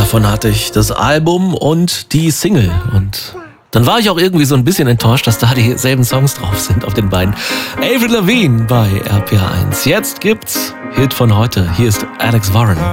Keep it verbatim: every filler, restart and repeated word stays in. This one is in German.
davon hatte ich das Album und die Single. Und dann war ich auch irgendwie so ein bisschen enttäuscht, dass da dieselben Songs drauf sind auf den beiden. Avril Lavigne bei R P R eins. Jetzt gibt's Hit von heute. Hier ist Alex Warren.